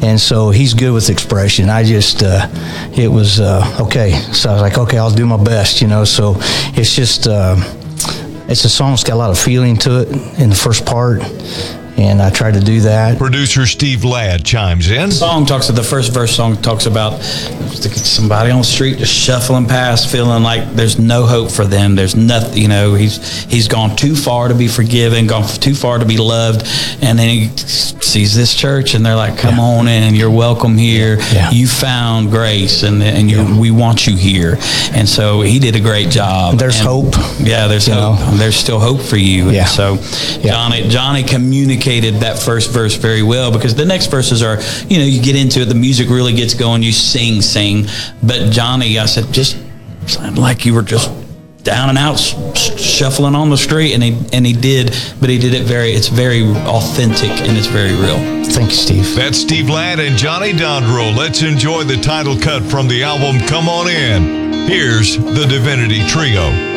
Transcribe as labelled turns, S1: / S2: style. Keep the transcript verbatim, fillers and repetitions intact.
S1: And so he's good with expression. I just, uh, it was, uh, okay. So I was like, okay, I'll do my best, you know. So it's just, uh, it's a song that's got a lot of feeling to it in the first part. And I tried to do that.
S2: Producer Steve Ladd chimes in.
S3: The song talks, the first verse song talks about somebody on the street just shuffling past, feeling like there's no hope for them. There's nothing, you know, he's he's gone too far to be forgiven, gone too far to be loved. And then he sees this church and they're like, come yeah. on in, you're welcome here. Yeah. You found grace and and you, yeah. we want you here. And so he did a great job.
S1: There's
S3: and,
S1: hope.
S3: Yeah, there's
S1: you
S3: hope.
S1: Know?
S3: There's still hope for you.
S1: Yeah.
S3: And so
S1: yeah.
S3: Johnny, Johnny communicated that first verse very well, because the next verses are, you know, you get into it, the music really gets going, you sing, sing. But Johnny, I said, just sound like you were just down and out shuffling on the street, and he and he did, but he did it very, it's very authentic and it's very real.
S1: Thank you, Steve.
S2: That's Steve Ladd and Johnny Dondro. Let's enjoy the title cut from the album Come On In. Here's the Divinity Trio.